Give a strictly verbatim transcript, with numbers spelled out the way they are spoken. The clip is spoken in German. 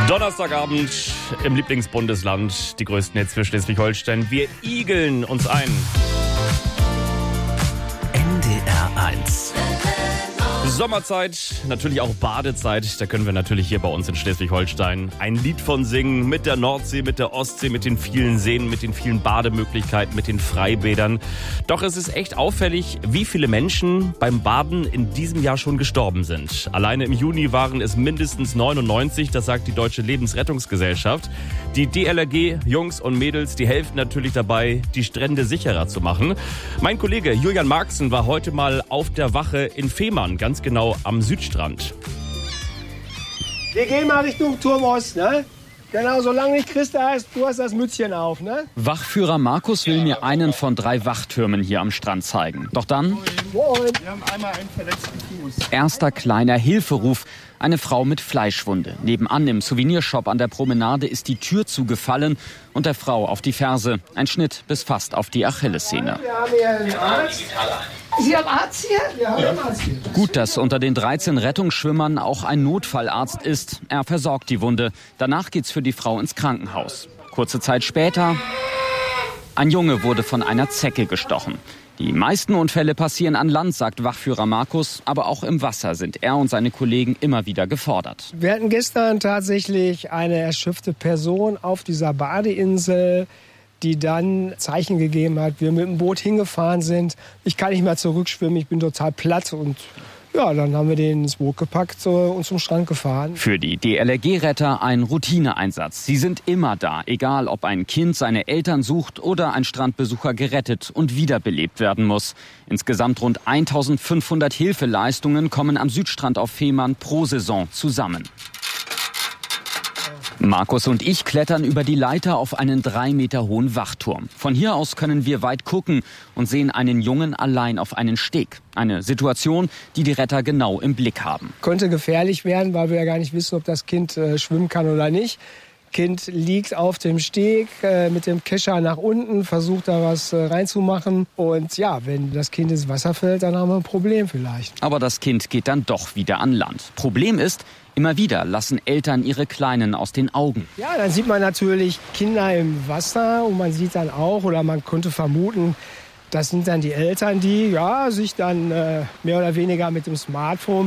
Donnerstagabend im Lieblingsbundesland, die größten Hits für Schleswig-Holstein. Wir igeln uns ein. N D R eins. Sommerzeit, natürlich auch Badezeit. Da können wir natürlich hier bei uns in Schleswig-Holstein ein Lied von singen. Mit der Nordsee, mit der Ostsee, mit den vielen Seen, mit den vielen Bademöglichkeiten, mit den Freibädern. Doch es ist echt auffällig, wie viele Menschen beim Baden in diesem Jahr schon gestorben sind. Alleine im Juni waren es mindestens neunundneunzig, das sagt die Deutsche Lebensrettungsgesellschaft. Die D L R G-Jungs und Mädels, die helfen natürlich dabei, die Strände sicherer zu machen. Mein Kollege Julian Marxen war heute mal auf der Wache in Fehmarn, ganz genau am Südstrand. Wir gehen mal Richtung Turm Ost, ne? Genau, solange nicht Christa heißt, du hast das Mützchen auf, ne? Wachführer Markus will mir einen von drei Wachtürmen hier am Strand zeigen. Doch dann... Moin. Wir haben einmal einen verletzten Fuß. Erster kleiner Hilferuf. Eine Frau mit Fleischwunde. Nebenan im Souvenirshop an der Promenade ist die Tür zugefallen und der Frau auf die Ferse. Ein Schnitt bis fast auf die Achillessehne. Wir haben hier einen Arzt. Sie haben Arzt hier? Ja, wir haben Arzt hier. Gut, dass unter den dreizehn Rettungsschwimmern auch ein Notfallarzt ist. Er versorgt die Wunde. Danach geht's für die Frau ins Krankenhaus. Kurze Zeit später... Ein Junge wurde von einer Zecke gestochen. Die meisten Unfälle passieren an Land, sagt Wachführer Markus. Aber auch im Wasser sind er und seine Kollegen immer wieder gefordert. Wir hatten gestern tatsächlich eine erschöpfte Person auf dieser Badeinsel, die dann Zeichen gegeben hat, wir mit dem Boot hingefahren sind. Ich kann nicht mehr zurückschwimmen, ich bin total platt. Und ja, dann haben wir den ins Boot gepackt und zum Strand gefahren. Für die D L R G-Retter ein Routineeinsatz. Sie sind immer da, egal ob ein Kind seine Eltern sucht oder ein Strandbesucher gerettet und wiederbelebt werden muss. Insgesamt rund eintausendfünfhundert Hilfeleistungen kommen am Südstrand auf Fehmarn pro Saison zusammen. Markus und ich klettern über die Leiter auf einen drei Meter hohen Wachturm. Von hier aus können wir weit gucken und sehen einen Jungen allein auf einen Steg. Eine Situation, die die Retter genau im Blick haben. Könnte gefährlich werden, weil wir ja gar nicht wissen, ob das Kind äh, schwimmen kann oder nicht. Kind liegt auf dem Steg äh, mit dem Kescher nach unten, versucht da was äh, reinzumachen. Und ja, wenn das Kind ins Wasser fällt, dann haben wir ein Problem vielleicht. Aber das Kind geht dann doch wieder an Land. Problem ist, immer wieder lassen Eltern ihre Kleinen aus den Augen. Ja, dann sieht man natürlich Kinder im Wasser und man sieht dann auch, oder man könnte vermuten, das sind dann die Eltern, die ja, sich dann äh, mehr oder weniger mit dem Smartphone